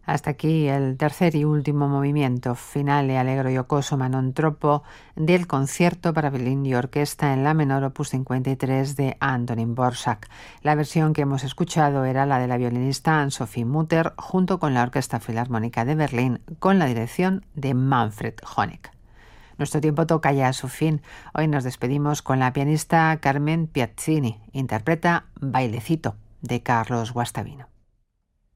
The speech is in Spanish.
Hasta aquí el tercer y último movimiento, finale allegro giocoso ma non troppo, del concierto para violín y orquesta en la menor opus 53 de Antonín Dvořák. La versión que hemos escuchado era la de la violinista Anne-Sophie Mutter junto con la Orquesta Filarmónica de Berlín con la dirección de Manfred Honeck. Nuestro tiempo toca ya a su fin. Hoy nos despedimos con la pianista Carmen Piazzini. Interpreta Bailecito de Carlos Guastavino.